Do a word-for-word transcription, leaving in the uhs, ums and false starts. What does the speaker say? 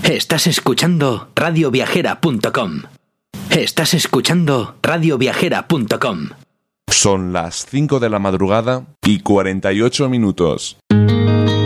Estás escuchando radio viajera punto com. Estás escuchando radio viajera punto com. Son las cinco de la madrugada y cuarenta y ocho minutos.